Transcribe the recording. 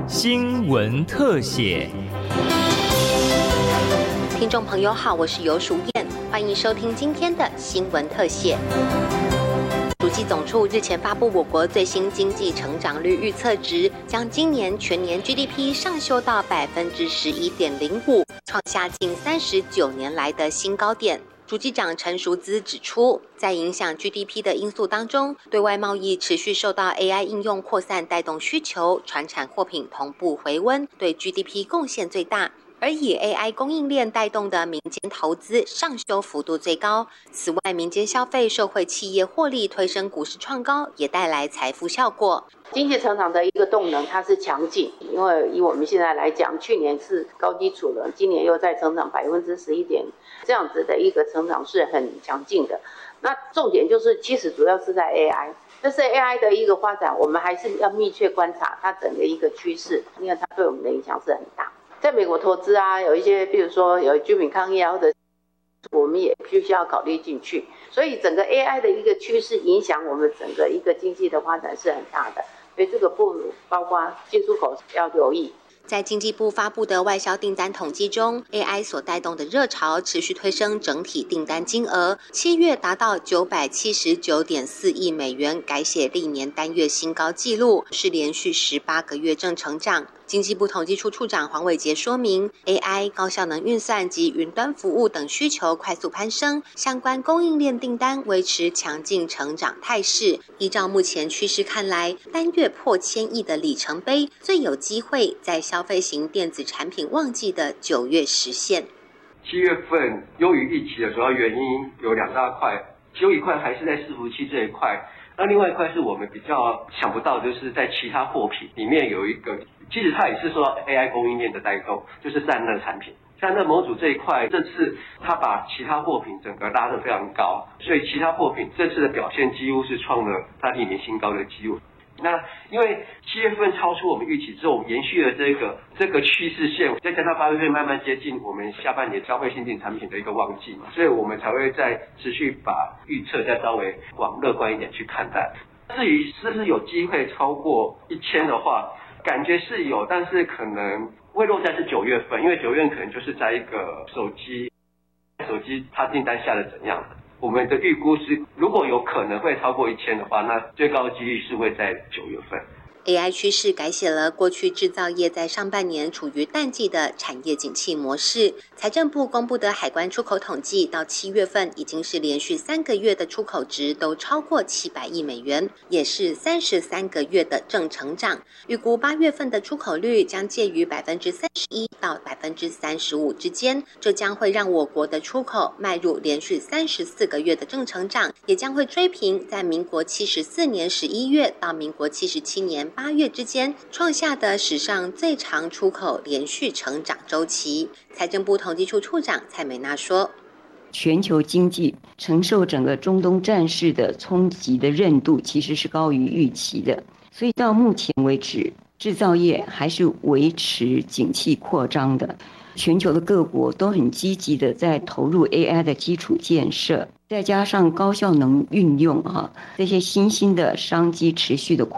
新闻特写。 听众朋友好，我是游淑燕，欢迎收听今天的新闻特写。主计总处日前发布我国最新经济成长率预测值，将今年全年 GDP 上修到11.05%，创下近39年来的新高点。主计长陈淑姿指出，在影响 GDP 的因素当中，对外贸易持续受到 AI 应用扩散带动需求，传产货品同步回温，对 GDP 贡献最大。而以 AI 供应链带动的民间投资上修幅度最高。此外，民间消费受惠企业获利推升股市创高，也带来财富效果。 经济成长的一个动能，它是强劲，因为以我们现在来讲，去年是高基础了，今年又在成长11%点，这样子的一个成长是很强劲的。那重点就是，其实主要是在 AI。但是 AI 的一个发展，我们还是要密切观察它整个一个趋势，因为它对我们的影响是很大。在美国投资啊，有一些，比如说有居民抗议啊，或者我们也必须要考虑进去。所以整个 AI 的一个趋势影响我们整个一个经济的发展是很大的，所以这个部包括进出口要留意。 在经济部发布的外销订单统计中 ，AI 所带动的热潮持续推升整体订单金额，7月达到979.4亿美元，改写历年单月新高纪录，是连续18个月正成长。经济部统计处处长黄伟杰说明 ，AI 高效能运算及云端服务等需求快速攀升，相关供应链订单维持强劲成长态势。依照目前趋势看来，单月破1000亿的里程碑，最有机会在消费型电子产品旺季的9月实现。 7月份优于预期的主要原因有2大块，其中一块还是在伺服器这一块，那另外一块是我们比较想不到，就是在其他货品里面有一个。其实它也是受到 AI 供应链的代工，就是散热产品。散热模组这一块，这次它把其他货品整个拉得非常高，所以其他货品这次的表现几乎是创了它历年新高的记录。那因为7月份超出我们预期之后，我们延续了这个趋势线，再加上8月份慢慢接近我们下半年消费新进产品的一个旺季嘛，所以我们才会再持续把预测再稍微往乐观一点去看待。至于是不是有机会超过1000的话，感觉是有，但是可能会落在是9月份，因为9月可能就是在一个手机它订单下的怎样的。我们的预估是，如果有可能会超过1000的话，那最高的几率是会在9月份。 AI 趋势改写了过去制造业在上半年处于淡季的产业景气模式。财政部公布的海关出口统计，到7月份已经是连续3个月的出口值都超过700亿美元，也是33个月的正成长。预估8月份的出口率将介于31%到35%之间，这将会让我国的出口迈入连续34个月的正成长，也将会追平在民国74年11月到民国77年8月之间创下的史上最长出口连续成长周期。财政部统计处处长蔡美娜说， 全球经济承受整个中东战事的冲击的韧度其实是高于预期的，所以到目前为止，制造业还是维持景气扩张的。全球的各国都很积极的在投入 AI 的基础建设，再加上高效能运用这些新兴的商机持续的